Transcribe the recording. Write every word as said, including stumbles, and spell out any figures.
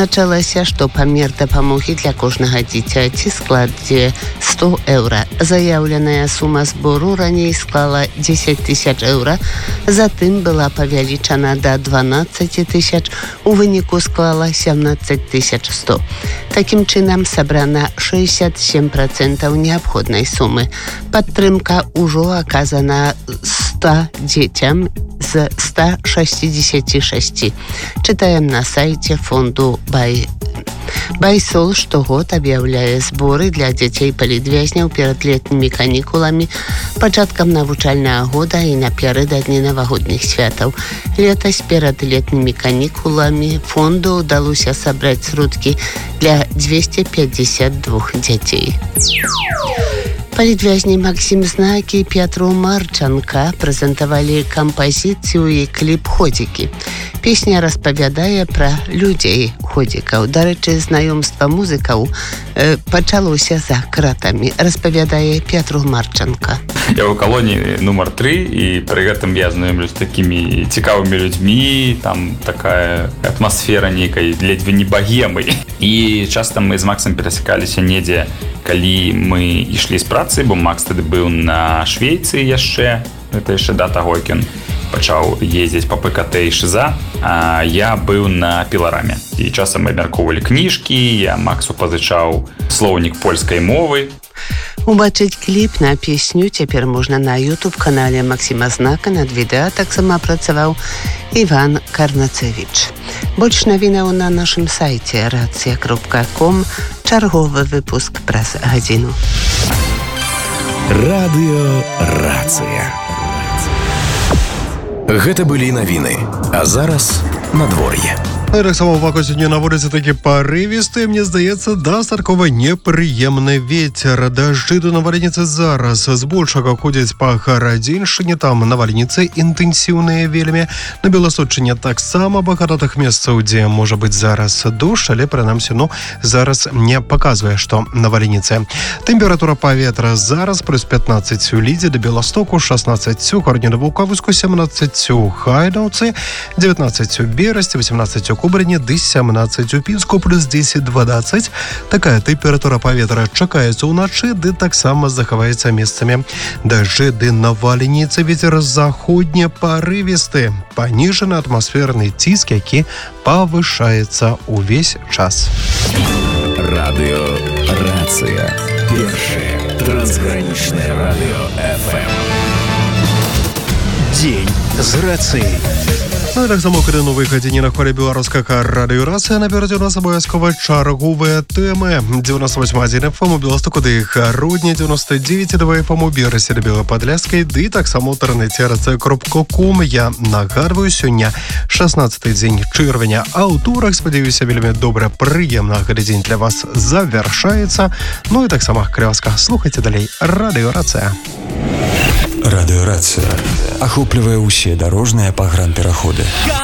Адзначалася, што памер дапамогі для кожнага дзіцяці складзе сто еўра. Заяўленая сума збору раней склала дзесяць тысяч еўра, затым была павялічана да дванаццаць тысяч, у выніку склала сямнаццаць тысяч сто. Такім чынам сабрана шэсцьдзесят сем працэнтаў неабходнай сумы. Падтрымка ўжо аказана ста дзецям з ста шэсцідзесяці шасці. Чытаем на сайце фонду Бай. Байсол штогод аб'яўляе зборы для дзяцей палітвязняў перад летнімі канікуламі, пачаткам навучальнага года і напярэдадні навагодніх святаў. Летась перад летнімі канікуламі фонду ўдалося сабраць сродкі для дзвесце пятьдесят два дзяцей. Палітвязні Максім Знак і П'ятро Марчанка прэзентавалі кампазіцыю і кліп «Ходзікі». Песня распавядае пра людзей ходзікаў. Дарэчы, знаёмства музыкаў э, пачалося за кратамі, распавядае П'ятро Марчанка. Я ў калоніі нумар тры, і пры гэтым я знаёмлюсь з такімі цікавымі людзьмі, там такая атмасфера нейкай ледзьве не багемы. І часта мы з Максам перасякаліся недзе, калі мы ішлі з працы, бо Макс тады быў на Швейцыі яшчэ, гэта яшчэ да таго, як ён пачаў ездзіць па ПКТ і ШЗА, а я быў на пілараме. І часам мы абмяркоўвалі кніжкі, я Максу пазычаў слоўнік польскай мовы. Убачыць кліп на песню цяпер можна на ютуб-канале Максіма Знака. Над відэа таксама працаваў Іван Карнацевіч. Больш навінаў на нашым сайце рацыя кропка ком. Чарговы выпуск праз гадзіну. Радыё Рацыя. Гэта былі навіны, а зараз надвор'е. Так само пака сёння на вуліцы такі парывісты, мне здаецца, дастаткова непрыемны вецер. Дажджы да навальніцы зараз збольшага ходзяць па Гарадзеншчыне, там навальніцы інтэнсіўныя вельмі. На Беласоччыне таксама багата тых месцаў, дзе можа быць зараз дождж, але прынамсі, ну, зараз не паказвае, што навальніцы. Тэмпература паветра зараз плюс пятнаццаць у Лідзе, да Беластоку, шаснаццаць у Гарнінна-Вулкавыску, сямнаццаць у Хайдаўцы, дзевятнаццаць у Берасці, восемнаццаць у Кубрыне, ды сямнаццаць у Пінску, плюс дзесяць дванаццаць. Такая тэмпература паветра чакаецца ўначы, ды таксама захаваецца месцамі дажджы ды навальніцы. Вецер заходні парывісты, паніжаны атмасферны ціск, які павышаецца ўвесь час. Радыё Рацыя. Першае трансгранічнае радыё эф эм. Дзень з рацыяй. Ну і так само, калі новай гадзіне на хвалі беларускага радыё Рацыя, наперадзе у нас абавязкова чарговыя тэмы. дзевяносто восемь адзін эф эм у Беластоку, ды Гародні, девяносто девять два эф эм у Берасе, да Белападляскай, ды таксама ў інтэрнэце рацыя кропка ком. Я нагадваю, сёння шаснаццаты дзень чэрвеня, а ў турах, спадзяюся, вельмі добра, прыемна гэты дзень для вас завяршаецца. Ну і таксама кляска. Слухайце далей радыё Рацыя. Радыё Рацыя ахоплівае ўсе дарожныя пагранпераходы.